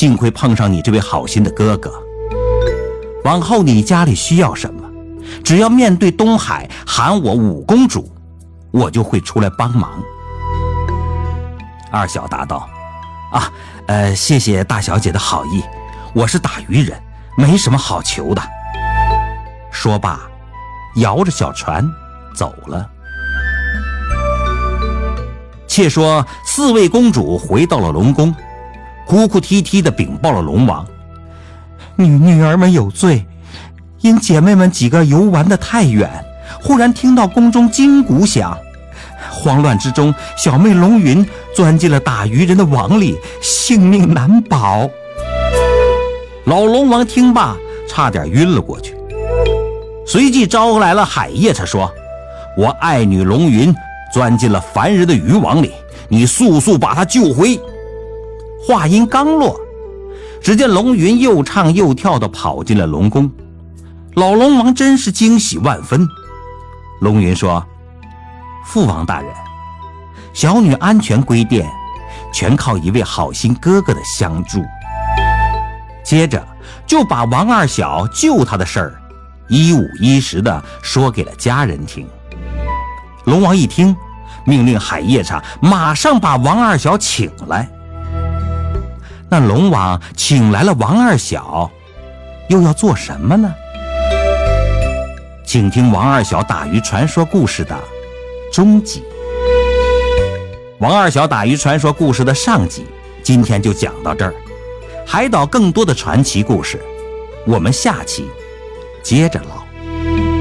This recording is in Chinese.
幸亏碰上你这位好心的哥哥。往后你家里需要什么，只要面对东海喊我五公主，我就会出来帮忙。”二小答道：“谢谢大小姐的好意，我是打渔人，没什么好求的。”说罢，摇着小船走了。且说4位公主回到了龙宫，哭哭啼啼地禀报了龙王：“女儿们有罪，因姐妹们几个游玩得太远，忽然听到宫中金鼓响，慌乱之中，小妹龙云钻进了打渔人的网里，性命难保。”老龙王听罢，差点晕了过去，随即招来了海夜叉，说：“我爱女龙云钻进了凡人的渔网里，你速速把她救回。”话音刚落，只见龙云又唱又跳地跑进了龙宫。老龙王真是惊喜万分。龙云说：“父王大人，小女安全归殿，全靠一位好心哥哥的相助。”接着就把王二小救他的事儿一五一十地说给了家人听。龙王一听，命令海夜叉马上把王二小请来。那龙王请来了王二小，又要做什么呢？请听王二小打渔传说故事的中集。王二小打渔传说故事的上集今天就讲到这儿，海岛更多的传奇故事，我们下期接着唠。